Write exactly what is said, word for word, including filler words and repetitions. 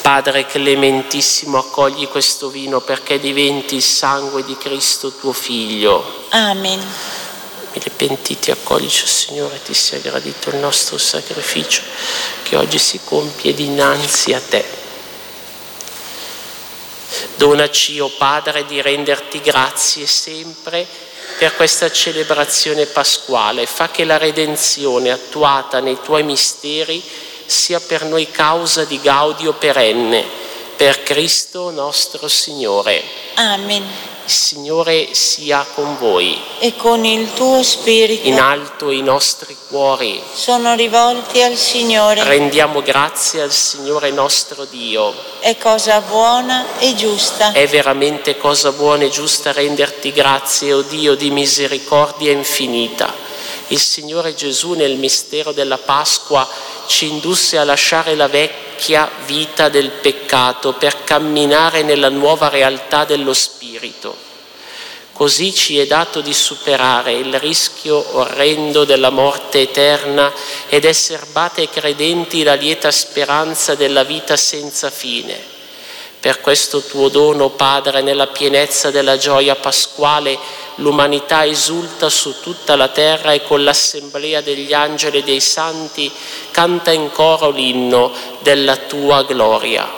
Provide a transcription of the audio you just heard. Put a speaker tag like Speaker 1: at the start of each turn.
Speaker 1: Padre clementissimo, accogli questo vino perché diventi il sangue di Cristo tuo Figlio.
Speaker 2: Amen.
Speaker 1: Mille pentiti, accoglici, Signore, ti sia gradito il nostro sacrificio che oggi si compie dinanzi a te. Donaci, o Padre, di renderti grazie sempre per questa celebrazione pasquale. Fa che la redenzione attuata nei tuoi misteri sia per noi causa di gaudio perenne, per Cristo nostro Signore.
Speaker 2: Amen.
Speaker 1: Il Signore sia con voi.
Speaker 2: E con il tuo spirito.
Speaker 1: In alto i nostri cuori
Speaker 2: sono rivolti al Signore.
Speaker 1: Rendiamo grazie al Signore nostro Dio.
Speaker 2: È cosa buona e giusta.
Speaker 1: È veramente cosa buona e giusta renderti grazie, o Dio di misericordia infinita. Il Signore Gesù nel mistero della Pasqua ci indusse a lasciare la vecchia vita del peccato per camminare nella nuova realtà dello Spirito. Così ci è dato di superare il rischio orrendo della morte eterna ed essere serbate credenti la lieta speranza della vita senza fine. Per questo tuo dono, Padre, nella pienezza della gioia pasquale, l'umanità esulta su tutta la terra e con l'assemblea degli angeli e dei santi canta in coro l'inno della tua gloria.